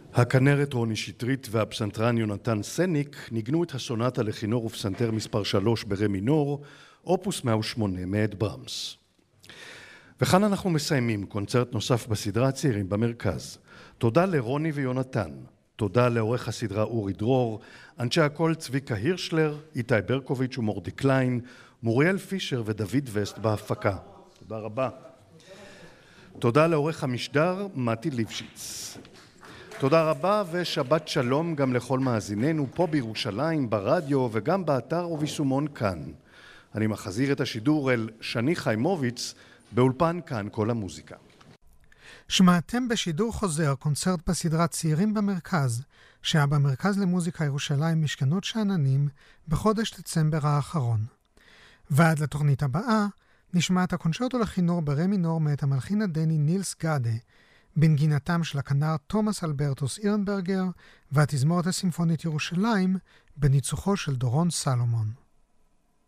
הכנרת רוני שטרית והפסנתרן יונתן סניק ניגנו את הסונטה לכינור ופסנתר מספר 3 ברה מינור, אופוס 108 מאת ברמס. וכאן אנחנו מסיימים קונצרט נוסף בסדרה הצעירים במרכז. תודה לרוני ויונתן, תודה לעורך הסדרה אורי דרור, אנשי הקול צביקה הירשלר, איתי ברקוביץ' ומורדי קליין, מוריאל פישר ודוד וסט בהפקה. תודה רבה. תודה לעורך המשדר מתי ליפשיץ. תודה רבה ושבת שלום גם לכל מאזיננו פה בירושלים, ברדיו וגם באתר וביישומון כאן. אני מחזיר את השידור אל שני חיימוביץ באולפן כאן כל המוזיקה. שמעתם בשידור חוזר קונצרט בסדרה צעירים במרכז, שהיה במרכז למוזיקה ירושלים משכנות שאננים בחודש דצמבר האחרון. ועד לתוכנית הבאה נשמע את הקונצ'רטו לכינור ברה מינור מאת המלחין הדני נילס גאדה, בנגינתם של הכנר תומאס אלברטוס אירנברגר והתזמורת הסימפונית ירושלים בניצוחו של דורון סלומון.